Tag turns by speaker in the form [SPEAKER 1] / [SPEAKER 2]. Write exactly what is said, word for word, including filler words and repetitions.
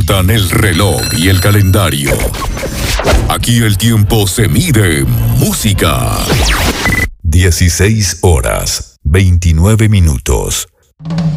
[SPEAKER 1] importan el reloj y el calendario. Aquí el tiempo se mide en música. dieciséis horas, veintinueve minutos.